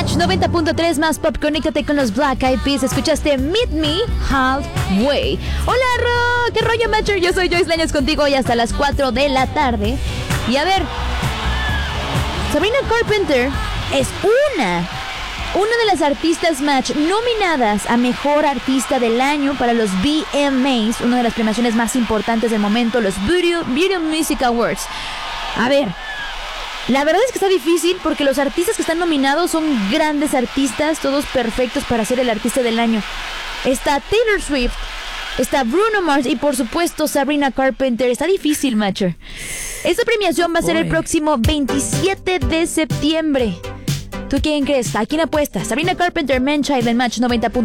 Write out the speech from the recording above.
Match 90.3 más pop. Conéctate con los Black Eyed Peas. Escuchaste Meet Me Halfway. Hola, ¿qué rollo, Matcher? Yo soy Joyce Leñas contigo hoy hasta las 4 de la tarde. Y a ver, Sabrina Carpenter es una de las artistas Match nominadas a Mejor Artista del Año para los VMAs, una de las premiaciones más importantes del momento, los Video Music Awards. A ver, la verdad es que está difícil porque los artistas que están nominados son grandes artistas, todos perfectos para ser el artista del año. Está Taylor Swift, está Bruno Mars y por supuesto Sabrina Carpenter. Está difícil, Matcher. Esta premiación va a ser el próximo 27 de septiembre. ¿Tú quién crees? ¿A quién apuestas? Sabrina Carpenter, Man Child en Match 90.